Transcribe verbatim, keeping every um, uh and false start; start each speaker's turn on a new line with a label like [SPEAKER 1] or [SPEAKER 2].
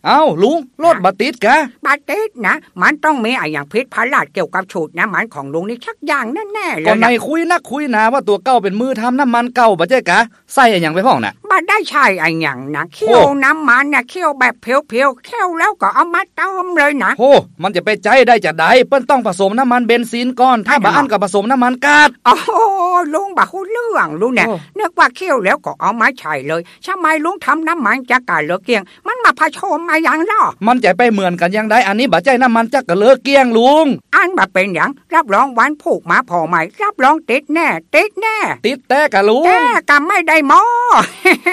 [SPEAKER 1] เอ้าลุงรถบาติดกะ
[SPEAKER 2] บาติดนะมันต้องมีอะไรอย่างพิษพลาดเกี่ยวกับสูตรน้ำมันของลุงนี่ชักอย่างแน่ๆเลย
[SPEAKER 1] ก็ในคุยนักคุยนะว่าตัวเก่าเป็นมือทำน้ำมันเก่าบ่ใช่กะใส่อย่างไปพ่องน่ะ
[SPEAKER 2] บ่ได้ใช่อะไรอย่างนะเคี่ยวน้ำมันน่ะเคี่ยวแบบเพียวๆเคี่ยวแล้วก็เอามาต้มเลยนะ
[SPEAKER 1] โอ้มันจะไปใจได้จะได้เปิ้นต้องผสมน้ำมันเบนซินก่อนถ้าบ่อันก็ผสมน้ำมันก๊าซ
[SPEAKER 2] โอ้ลุงบ่ฮู้เรื่องลุงเนี่ยนึกว่าเคี่ยวแล้วก็เอามาใช้เลยทำไมลุงทำน้ำมันจักกะเหลือเกียงมันมาผสมมาอย่างล่ะ
[SPEAKER 1] มันจะไปเหมือนกันยังได้อันนี้บ่ใจน้ำมันจักกะเหลือเกียงลุง
[SPEAKER 2] อันบ่เป็นหยังรับรองวันผูกมาพอใหม่รับรองติดแน่ติดแน่
[SPEAKER 1] ติดแต่กะลุง
[SPEAKER 2] แต่กะไม่ได้หมอ